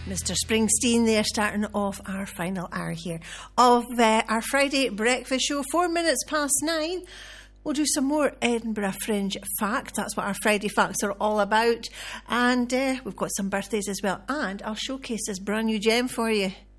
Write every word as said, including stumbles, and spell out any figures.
Mister Springsteen there, starting off our final hour here of uh, our Friday breakfast show. Four minutes past nine. We'll do some more Edinburgh Fringe facts. That's what our Friday facts are all about. And uh, we've got some birthdays as well. And I'll showcase this brand new gem for you.